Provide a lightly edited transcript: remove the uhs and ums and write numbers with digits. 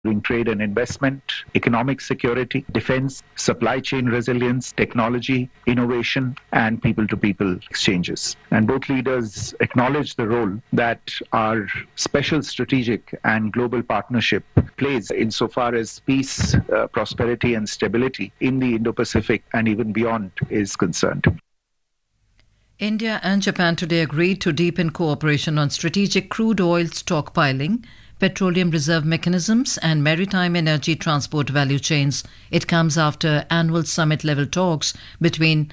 including trade and investment, economic security, defense, supply chain resilience, technology, innovation, and people-to-people exchanges. And both leaders acknowledge the role that our special strategic and global partnership plays insofar as peace, prosperity, and stability in the Indo-Pacific and even beyond is concerned. India and Japan today agreed to deepen cooperation on strategic crude oil stockpiling, petroleum reserve mechanisms and maritime energy transport value chains. It comes after annual summit-level talks between